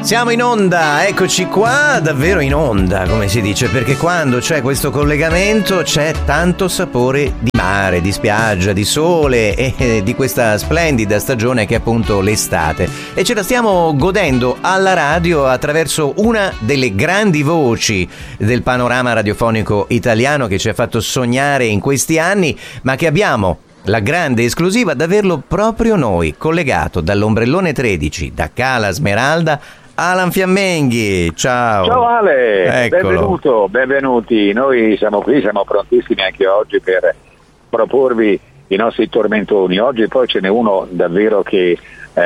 Siamo in onda, eccoci qua, davvero in onda, come si dice, perché quando c'è questo collegamento c'è tanto sapore di mare, di spiaggia, di sole e di questa splendida stagione che è appunto l'estate. E ce la stiamo godendo alla radio attraverso una delle grandi voci del panorama radiofonico italiano che ci ha fatto sognare in questi anni, ma che abbiamo la grande esclusiva di averlo proprio noi, collegato dall'ombrellone 13, da Cala Smeralda, Alan Fiammenghi. Ciao. Ciao Ale, Eccolo. benvenuti. Noi siamo qui, siamo prontissimi anche oggi per proporvi i nostri tormentoni. Oggi poi ce n'è uno davvero che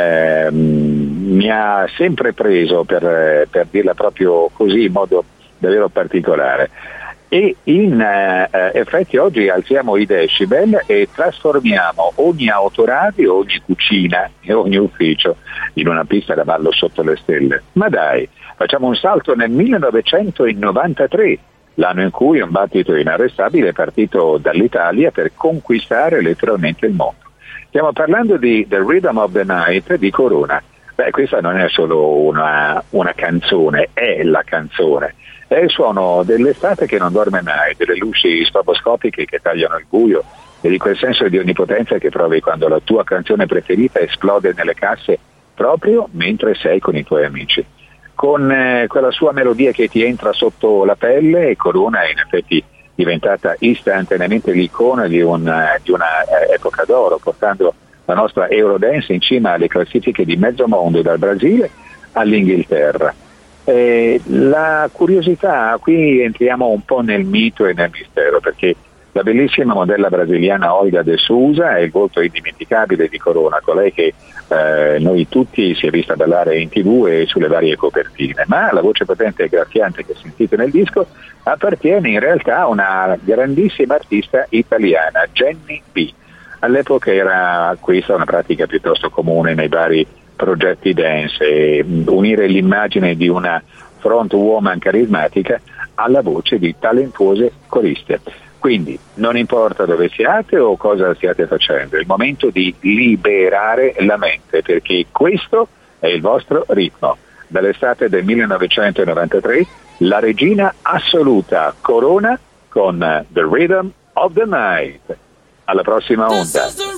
mi ha sempre preso, per dirla proprio così, in modo davvero particolare. E in effetti oggi alziamo i decibel e trasformiamo ogni autoradio, ogni cucina e ogni ufficio in una pista da ballo sotto le stelle. Ma dai, facciamo un salto nel 1993, l'anno in cui un battito inarrestabile è partito dall'Italia per conquistare letteralmente il mondo. Stiamo parlando di The Rhythm of the Night di Corona. Beh, questa non è solo una canzone, è la canzone. È il suono dell'estate che non dorme mai, delle luci stroboscopiche che tagliano il buio e di quel senso di onnipotenza che provi quando la tua canzone preferita esplode nelle casse proprio mentre sei con i tuoi amici. Con quella sua melodia che ti entra sotto la pelle, Corona è in effetti diventata istantaneamente l'icona di una epoca d'oro, portando la nostra Eurodance in cima alle classifiche di mezzo mondo, dal Brasile all'Inghilterra. La curiosità, qui entriamo un po' nel mito e nel mistero, perché la bellissima modella brasiliana Olga de Souza è il volto indimenticabile di Corona, colei che noi tutti si è vista ballare in TV e sulle varie copertine, ma la voce potente e graffiante che sentite nel disco appartiene in realtà a una grandissima artista italiana, Jenny B. All'epoca era questa una pratica piuttosto comune nei vari progetti dance, unire l'immagine di una front woman carismatica alla voce di talentuose coriste. Quindi non importa dove siate o cosa stiate facendo, è il momento di liberare la mente, perché questo è il vostro ritmo. Dall'estate del 1993, la regina assoluta Corona con The Rhythm of the Night. Alla prossima onda.